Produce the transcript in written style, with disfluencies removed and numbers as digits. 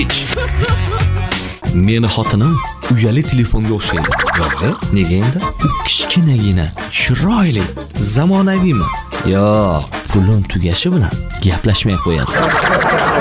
Meni xotinim uyali telefonga o'xshaydi. Yo'q, nega endi? U kichkinagina, chiroyli, zamonaviymi? Yo'q, pulim tugashi bilan gaplashmay qo'yadi.